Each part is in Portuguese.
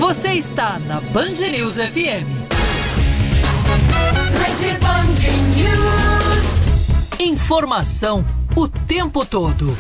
Você está na Band News FM. Rede Band News. Informação o tempo todo.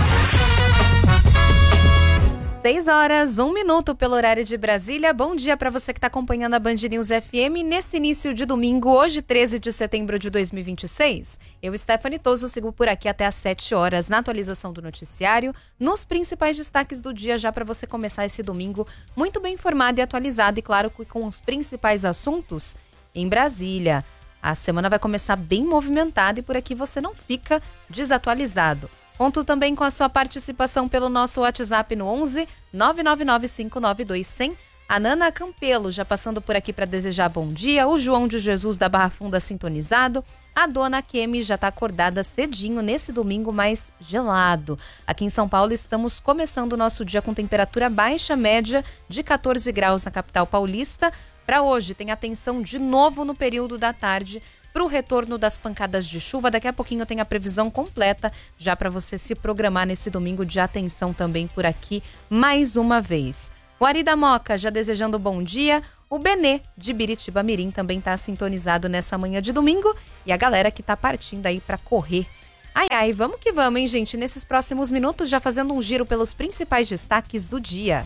6h01 pelo horário de Brasília. Bom dia para você que está acompanhando a Band News FM nesse início de domingo, hoje 13 de setembro de 2026. Eu, Stephanie Toso, sigo por aqui até às 7 horas na atualização do noticiário, nos principais destaques do dia, já para você começar esse domingo muito bem informado e atualizado, e claro, com os principais assuntos em Brasília. A semana vai começar bem movimentada e por aqui você não fica desatualizado. Conto também com a sua participação pelo nosso WhatsApp no 11 999 592 100. A Nana Campelo já passando por aqui para desejar bom dia. O João de Jesus da Barra Funda sintonizado. A dona Kemi já está acordada cedinho nesse domingo mais gelado. Aqui em São Paulo estamos começando o nosso dia com temperatura baixa média de 14 graus na capital paulista. Para hoje tem atenção de novo no período da tarde para o retorno das pancadas de chuva. Daqui a pouquinho tem a previsão completa já para você se programar nesse domingo de atenção também por aqui mais uma vez. O Ari da Moca já desejando bom dia. O Benê de Biritiba Mirim também está sintonizado nessa manhã de domingo. E a galera que está partindo aí para correr. Ai, vamos que vamos, hein, gente? Nesses próximos minutos já fazendo um giro pelos principais destaques do dia.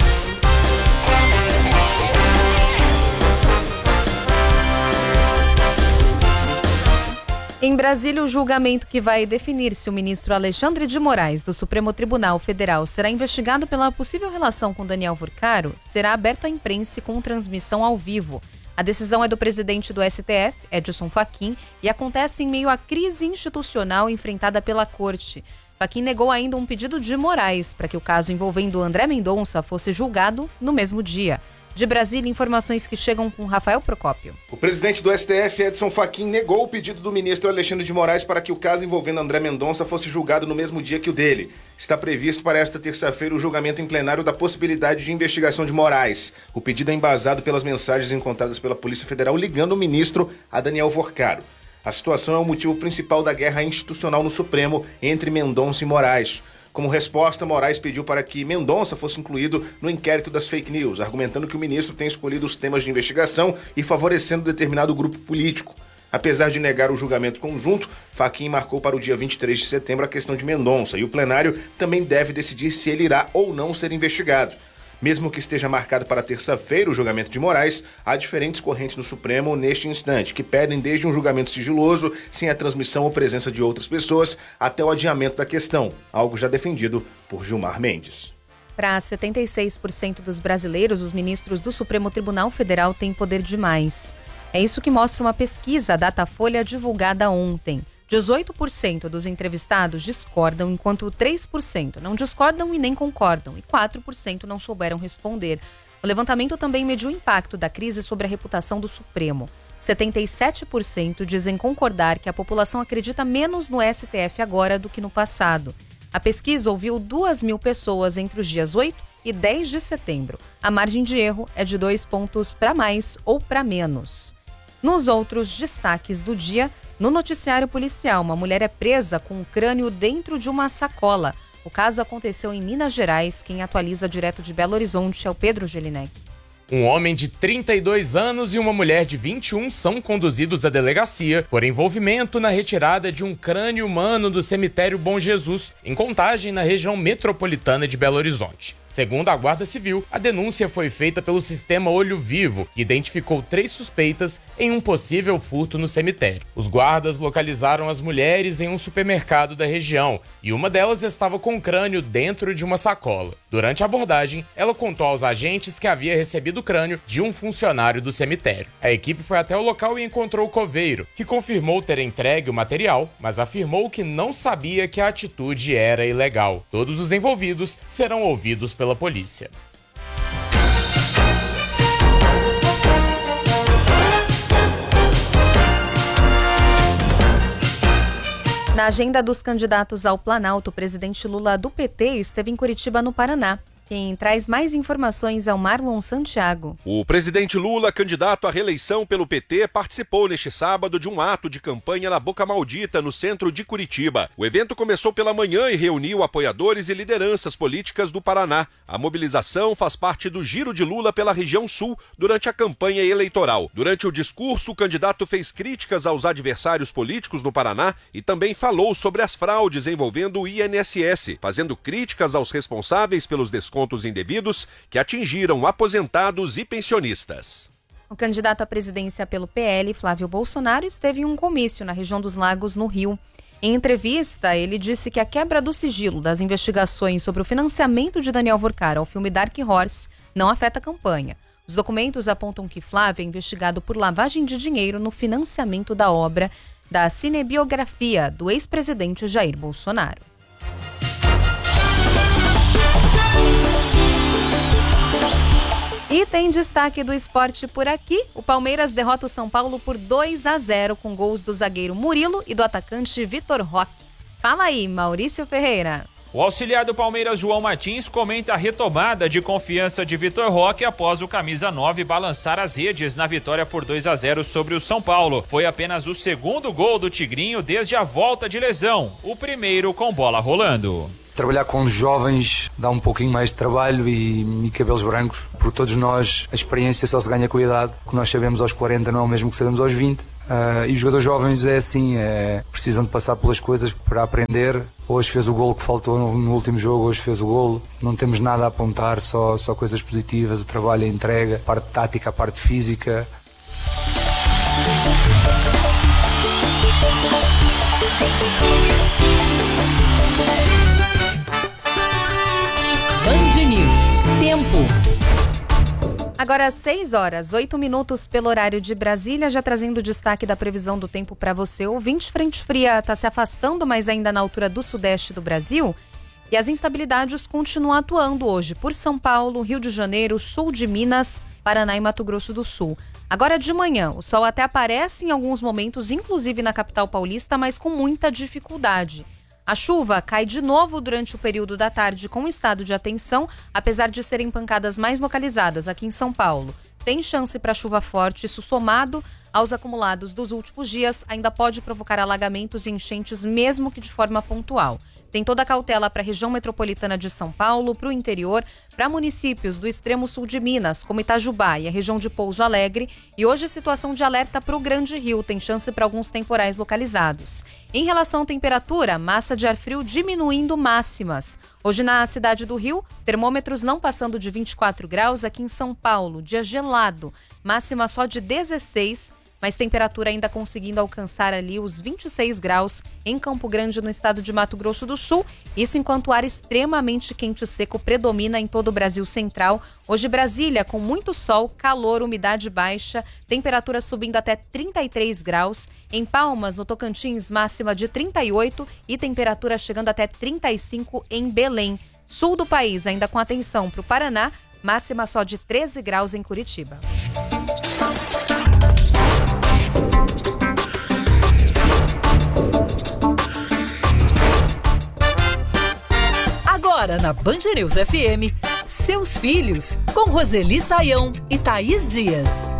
Em Brasília, o julgamento que vai definir se o ministro Alexandre de Moraes, do Supremo Tribunal Federal, será investigado pela possível relação com Daniel Furcaro, será aberto à imprensa com transmissão ao vivo. A decisão é do presidente do STF, Edson Fachin, e acontece em meio à crise institucional enfrentada pela Corte. Fachin negou ainda um pedido de Moraes para que o caso envolvendo André Mendonça fosse julgado no mesmo dia. De Brasília, informações que chegam com Rafael Procópio. O presidente do STF, Edson Fachin, negou o pedido do ministro Alexandre de Moraes para que o caso envolvendo André Mendonça fosse julgado no mesmo dia que o dele. Está previsto para esta terça-feira o julgamento em plenário da possibilidade de investigação de Moraes. O pedido é embasado pelas mensagens encontradas pela Polícia Federal ligando o ministro a Daniel Furcaro. A situação é o motivo principal da guerra institucional no Supremo entre Mendonça e Moraes. Como resposta, Moraes pediu para que Mendonça fosse incluído no inquérito das fake news, argumentando que o ministro tem escolhido os temas de investigação e favorecendo determinado grupo político. Apesar de negar o julgamento conjunto, Fachin marcou para o dia 23 de setembro a questão de Mendonça, e o plenário também deve decidir se ele irá ou não ser investigado. Mesmo que esteja marcado para terça-feira o julgamento de Moraes, há diferentes correntes no Supremo neste instante, que pedem desde um julgamento sigiloso, sem a transmissão ou presença de outras pessoas, até o adiamento da questão, algo já defendido por Gilmar Mendes. Para 76% dos brasileiros, os ministros do Supremo Tribunal Federal têm poder demais. É isso que mostra uma pesquisa Datafolha divulgada ontem. 18% dos entrevistados discordam, enquanto 3% não discordam e nem concordam, e 4% não souberam responder. O levantamento também mediu o impacto da crise sobre a reputação do Supremo. 77% dizem concordar que a população acredita menos no STF agora do que no passado. A pesquisa ouviu 2.000 pessoas entre os dias 8 e 10 de setembro. A margem de erro é de 2 pontos para mais ou para menos. Nos outros destaques do dia, no noticiário policial, uma mulher é presa com o crânio dentro de uma sacola. O caso aconteceu em Minas Gerais. Quem atualiza direto de Belo Horizonte é o Pedro Gelinek. Um homem de 32 anos e uma mulher de 21 são conduzidos à delegacia por envolvimento na retirada de um crânio humano do cemitério Bom Jesus, em Contagem, na região metropolitana de Belo Horizonte. Segundo a Guarda Civil, a denúncia foi feita pelo Sistema Olho Vivo, que identificou 3 suspeitas em um possível furto no cemitério. Os guardas localizaram as mulheres em um supermercado da região e uma delas estava com o crânio dentro de uma sacola. Durante a abordagem, ela contou aos agentes que havia recebido o crânio de um funcionário do cemitério. A equipe foi até o local e encontrou o coveiro, que confirmou ter entregue o material, mas afirmou que não sabia que a atitude era ilegal. Todos os envolvidos serão ouvidos pela polícia. Na agenda dos candidatos ao Planalto, o presidente Lula do PT esteve em Curitiba, no Paraná. Quem traz mais informações é o Marlon Santiago. O presidente Lula, candidato à reeleição pelo PT, participou neste sábado de um ato de campanha na Boca Maldita, no centro de Curitiba. O evento começou pela manhã e reuniu apoiadores e lideranças políticas do Paraná. A mobilização faz parte do giro de Lula pela região sul durante a campanha eleitoral. Durante o discurso, o candidato fez críticas aos adversários políticos no Paraná e também falou sobre as fraudes envolvendo o INSS, fazendo críticas aos responsáveis pelos descontos indevidos que atingiram aposentados e pensionistas. O candidato à presidência pelo PL, Flávio Bolsonaro, esteve em um comício na região dos Lagos, no Rio. Em entrevista, ele disse que a quebra do sigilo das investigações sobre o financiamento de Daniel Vorcar ao filme Dark Horse não afeta a campanha. Os documentos apontam que Flávio é investigado por lavagem de dinheiro no financiamento da obra da cinebiografia do ex-presidente Jair Bolsonaro. E tem destaque do esporte por aqui. O Palmeiras derrota o São Paulo por 2-0 com gols do zagueiro Murilo e do atacante Vitor Roque. Fala aí, Maurício Ferreira. O auxiliar do Palmeiras, João Martins, comenta a retomada de confiança de Vitor Roque após o camisa 9 balançar as redes na vitória por 2-0 sobre o São Paulo. Foi apenas o segundo gol do Tigrinho desde a volta de lesão, o primeiro com bola rolando. Trabalhar com jovens dá um pouquinho mais de trabalho e cabelos brancos. Por todos nós, a experiência só se ganha com a idade. O que nós sabemos aos 40 não é o mesmo que sabemos aos 20. E os jogadores jovens é assim, precisam de passar pelas coisas para aprender. Hoje fez o golo que faltou no último jogo, hoje fez o golo. Não temos nada a apontar, só coisas positivas, o trabalho, a entrega, a parte tática, a parte física. Band News. Tempo. Agora 6 horas, 8 minutos pelo horário de Brasília, já trazendo o destaque da previsão do tempo para você. Ouvinte, frente fria está se afastando, mas ainda na altura do sudeste do Brasil. E as instabilidades continuam atuando hoje por São Paulo, Rio de Janeiro, sul de Minas, Paraná e Mato Grosso do Sul. Agora de manhã, o sol até aparece em alguns momentos, inclusive na capital paulista, mas com muita dificuldade. A chuva cai de novo durante o período da tarde com estado de atenção, apesar de serem pancadas mais localizadas aqui em São Paulo. Tem chance para chuva forte, isso somado aos acumulados dos últimos dias, ainda pode provocar alagamentos e enchentes, mesmo que de forma pontual. Tem toda a cautela para a região metropolitana de São Paulo, para o interior, para municípios do extremo sul de Minas, como Itajubá e a região de Pouso Alegre. E hoje situação de alerta para o Grande Rio, tem chance para alguns temporais localizados. Em relação à temperatura, massa de ar frio diminuindo máximas. Hoje na cidade do Rio, termômetros não passando de 24 graus, aqui em São Paulo, dia gelado, máxima só de 16, mas temperatura ainda conseguindo alcançar ali os 26 graus em Campo Grande, no estado de Mato Grosso do Sul. Isso enquanto o ar extremamente quente e seco predomina em todo o Brasil central. Hoje Brasília com muito sol, calor, umidade baixa, temperatura subindo até 33 graus. Em Palmas, no Tocantins, máxima de 38 e temperatura chegando até 35 em Belém. Sul do país, ainda com atenção para o Paraná, máxima só de 13 graus em Curitiba. Agora na Band News FM, seus filhos, com Roseli Saião e Thaís Dias.